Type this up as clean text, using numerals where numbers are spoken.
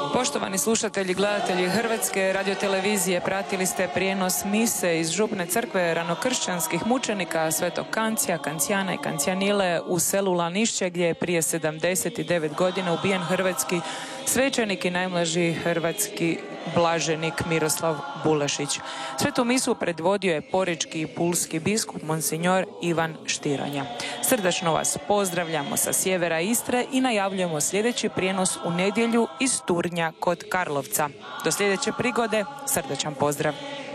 Poštovani slušatelji, gledatelji Hrvatske radiotelevizije, pratili ste prijenos mise iz župne crkve ranokršćanskih mučenika Svetog Kancija, Kancijana i Kancijanile u selu Lanišće, gdje je prije 79 godina ubijen hrvatski svećenik i najmlađi hrvatski blaženik Miroslav Bulešić. Svetu misu predvodio je porečki i pulski biskup Monsignor Ivan Štiranja. Srdačno vas pozdravljamo sa sjevera Istre i najavljujemo sljedeći prijenos u nedjelju iz Turnja kod Karlovca. Do sljedeće prigode, srdačan pozdrav.